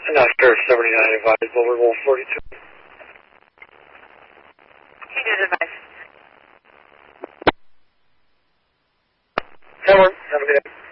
Oscar 79 advised over 142. He did advise. Have a good day.